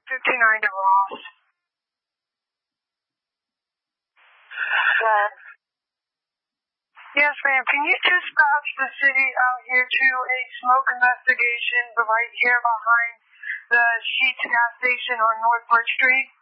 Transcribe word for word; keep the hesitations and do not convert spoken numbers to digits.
fifty-nine to Ross. Yes. Yes, ma'am. Can you dispatch the city out here to a smoke investigation right here behind the Sheetz gas station on North Park Street?